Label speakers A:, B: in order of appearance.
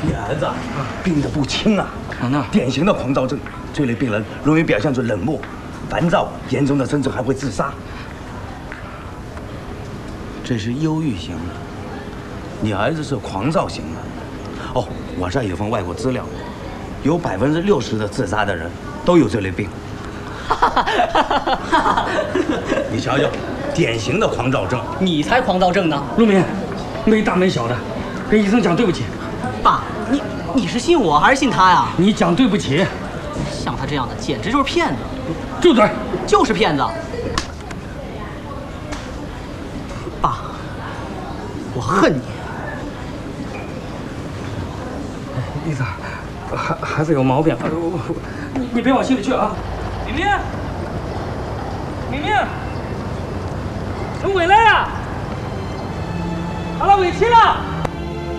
A: 你儿子病得不轻啊，典型的狂躁症。这类病人容易表现出冷漠、烦躁，严重的甚至还会自杀。这是忧郁型的，你儿子是狂躁型的。哦，我这儿有份外国资料，有60%的自杀的人都有这类病。你瞧瞧，典型的狂躁症。
B: 你才狂躁症呢！
C: 陆明，没大没小的，跟医生讲对不起。
B: 爸，你是信我还是信他呀？
C: 你讲对不起。
B: 像他这样的，简直就是骗子！
C: 住嘴！
B: 就是骗子！爸，我恨你！
C: 丽萨，孩子有毛病，你别往心里去啊！明明，明明，怎么回来呀？好了，委屈了。